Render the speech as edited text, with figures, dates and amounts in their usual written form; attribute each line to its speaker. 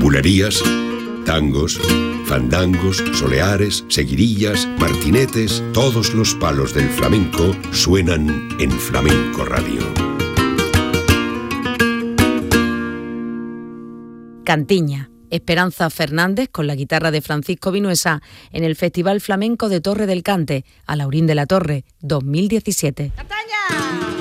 Speaker 1: Bulerías, tangos, fandangos, soleares, seguidillas, martinetes, todos los palos del flamenco suenan en Flamenco Radio.
Speaker 2: Cantiña. Esperanza Fernández con la guitarra de Francisco Vinuesa en el Festival Flamenco de Torre del Cante, a Laurín de la Torre, 2017. ¡Cantaña!